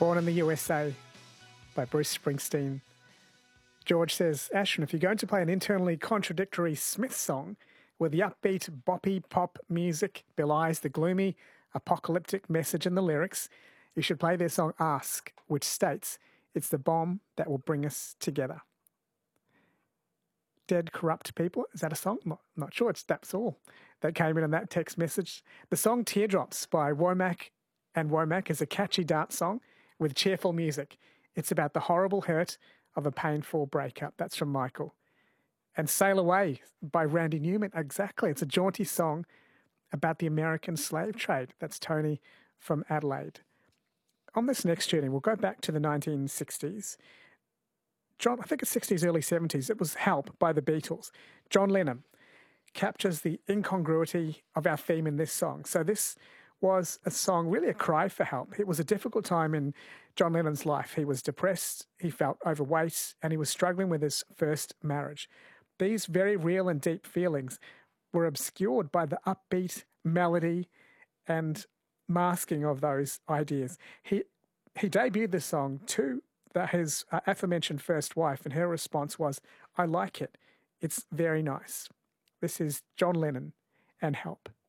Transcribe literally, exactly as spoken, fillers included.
Born in the U S A by Bruce Springsteen. George says, Ashton, if you're going to play an internally contradictory Smith song where the upbeat, boppy pop music belies the gloomy, apocalyptic message in the lyrics, you should play their song Ask, which states, it's the bomb that will bring us together. Dead Corrupt People, is that a song? Not, not sure, it's That's All that came in on that text message. The song Teardrops by Womack and Womack is a catchy dance song with cheerful music. It's about the horrible hurt of a painful breakup. That's from Michael. And Sail Away by Randy Newman, exactly. It's a jaunty song about the American slave trade. That's Tony from Adelaide. On this next journey, we'll go back to the nineteen sixties. John, I think it's sixties, early seventies. It was Help by the Beatles. John Lennon captures the incongruity of our theme in this song. So this was a song, really a cry for help. It was a difficult time in John Lennon's life. He was depressed, he felt overweight, and he was struggling with his first marriage. These very real and deep feelings were obscured by the upbeat melody and masking of those ideas. He he debuted this song to the, his uh, aforementioned first wife, and her response was, I like it. It's very nice. This is John Lennon and Help.